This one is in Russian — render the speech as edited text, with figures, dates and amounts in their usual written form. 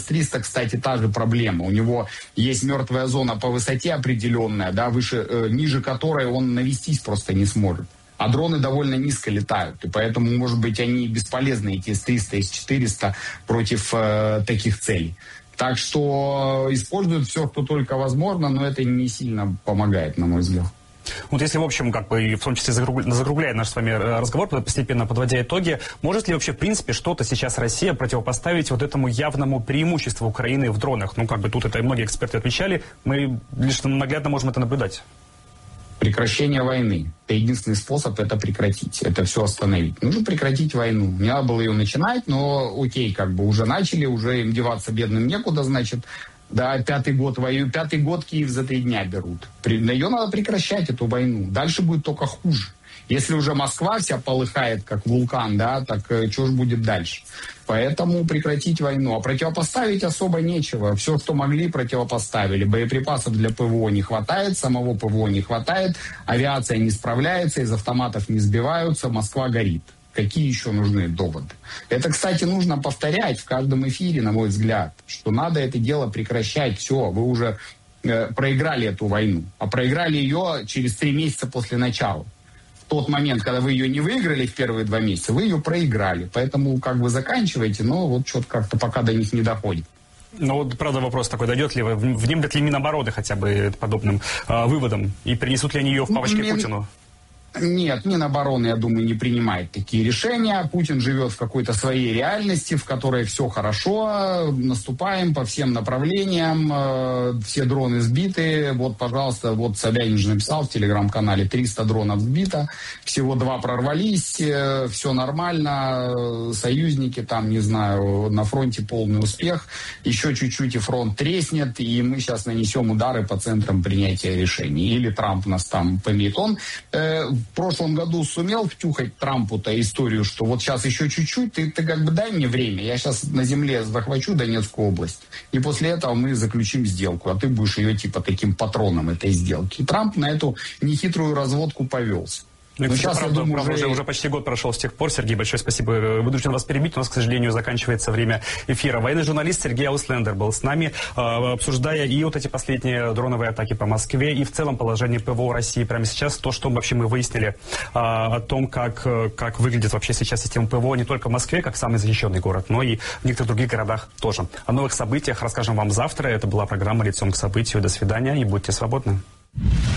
С-300, кстати, та же проблема. У него есть мертвая зона по высоте определенная, да, ниже которой он навестись просто не сможет. А дроны довольно низко летают, и поэтому, может быть, они бесполезны, эти С-300, С-400 против таких целей. Так что используют все, что только возможно, но это не сильно помогает, на мой взгляд. Вот если, в общем, как бы, в том числе закругляя наш с вами разговор, постепенно подводя итоги, может ли вообще, в принципе, что-то сейчас Россия противопоставить вот этому явному преимуществу Украины в дронах? Ну, как бы тут это и многие эксперты отвечали, мы лишь наглядно можем это наблюдать. Прекращение войны. Это единственный способ это прекратить, это все остановить. Нужно прекратить войну. Не надо было ее начинать, но окей, как бы уже начали, уже им деваться бедным некуда, значит, да, 5-й год воюют, 5-й год Киев за 3 дня берут. Ее надо прекращать, эту войну. Дальше будет только хуже. Если уже Москва вся полыхает, как вулкан, да, так что же будет дальше? Поэтому прекратить войну. А противопоставить особо нечего. Все, что могли, противопоставили. Боеприпасов для ПВО не хватает, самого ПВО не хватает, авиация не справляется, из автоматов не сбиваются, Москва горит. Какие еще нужны доводы? Это, кстати, нужно повторять в каждом эфире, на мой взгляд, что надо это дело прекращать. Все, вы уже проиграли эту войну. А проиграли ее через 3 месяца после начала. В тот момент, когда вы ее не выиграли в первые 2 месяца, вы ее проиграли. Поэтому как бы заканчиваете, но вот что-то как-то пока до них не доходит. Ну вот, правда, вопрос такой, дойдет ли, внемлет ли Минобороны хотя бы подобным выводом? И принесут ли они ее в папочке Путину? Нет, Минобороны, я думаю, не принимает такие решения. Путин живет в какой-то своей реальности, в которой все хорошо, наступаем по всем направлениям, все дроны сбиты. Вот, пожалуйста, вот Собянин же написал в телеграм-канале, 300 дронов сбито, всего 2 прорвались, все нормально, союзники там, не знаю, на фронте полный успех, еще чуть-чуть и фронт треснет, и мы сейчас нанесем удары по центрам принятия решений. Или Трамп нас там помеет. Он в прошлом году сумел втюхать Трампу-то историю, что вот сейчас еще чуть-чуть, ты как бы дай мне время, я сейчас на земле захвачу Донецкую область, и после этого мы заключим сделку, а ты будешь ее типа таким патроном этой сделки. И Трамп на эту нехитрую разводку повелся. Ну, сейчас, правда, уже почти год прошел с тех пор. Сергей, большое спасибо. Вынужден вас перебить. У нас, к сожалению, заканчивается время эфира. Военный журналист Сергей Ауслендер был с нами, обсуждая и вот эти последние дроновые атаки по Москве, и в целом положение ПВО России прямо сейчас. То, что вообще мы выяснили о том, как выглядит вообще сейчас система ПВО не только в Москве, как самый защищенный город, но и в некоторых других городах тоже. О новых событиях расскажем вам завтра. Это была программа «Лицом к событию». До свидания и будьте свободны.